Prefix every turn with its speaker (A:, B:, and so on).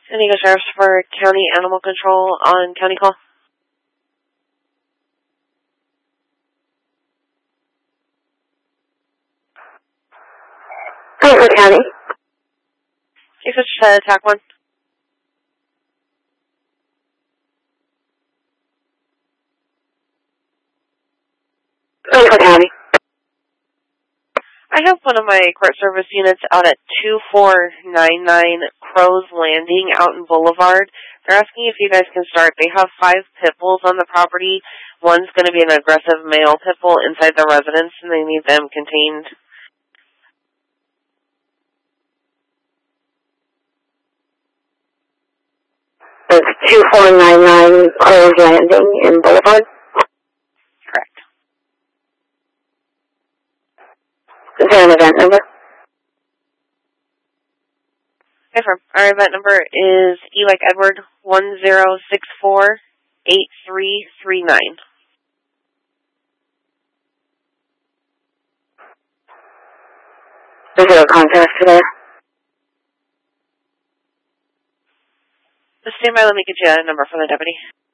A: San Diego Sheriff's for County Animal Control on county call.
B: Frankfort County.
A: You switch to TAC 1.
B: Frankfort County.
A: I have one of my court service units out at 2499 Crow's Landing out in Boulevard. They're asking if you guys can start. They have 5 pit bulls on the property. One's going to be an aggressive male pit bull inside the residence, and they need them contained.
B: It's 2499 Crow's Landing in Boulevard.
A: Correct.
B: Is there an event number?
A: Confirm. Our event number is E like Edward 10648339.
B: Is there a contest today?
A: Stand by, let me get you a number from the deputy.